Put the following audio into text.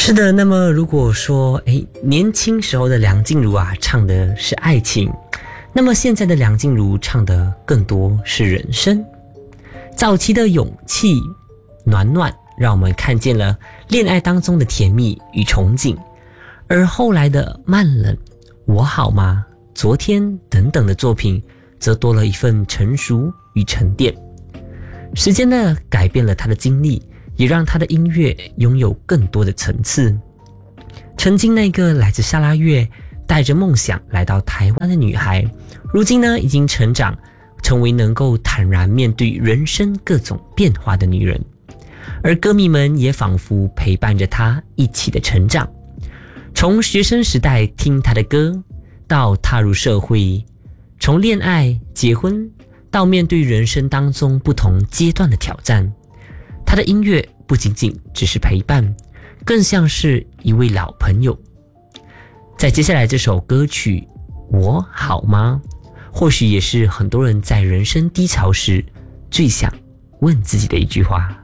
是的，那么如果说年轻时候的梁静茹啊唱的是爱情，那么现在的梁静茹唱的更多是人生。早期的勇气暖暖让我们看见了恋爱当中的甜蜜与憧憬，而后来的慢冷、我好吗、昨天等等的作品则多了一份成熟与沉淀。时间呢改变了他的经历，也让他的音乐拥有更多的层次。曾经那个来自沙拉越带着梦想来到台湾的女孩，如今呢已经成长成为能够坦然面对人生各种变化的女人，而歌迷们也仿佛陪伴着她一起的成长。从学生时代听她的歌，到踏入社会，从恋爱、结婚到面对人生当中不同阶段的挑战，她的音乐不仅仅只是陪伴，更像是一位老朋友。在接下来这首歌曲《我好吗》，或许也是很多人在人生低潮时最想问自己的一句话。